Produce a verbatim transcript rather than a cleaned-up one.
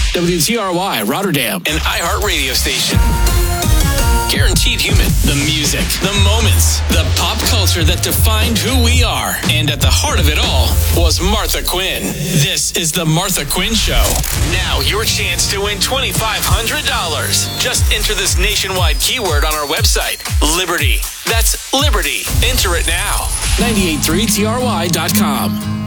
W T R Y, Rotterdam. An iHeart radio station. Guaranteed Human. The music, the moments, the pop culture that defined who we are. And at the heart of it all was Martha Quinn. This is the Martha Quinn Show. Now your chance to win twenty-five hundred dollars. Just enter this nationwide keyword on our website, Liberty. That's Liberty. Enter it now. nine eight three T R Y dot com.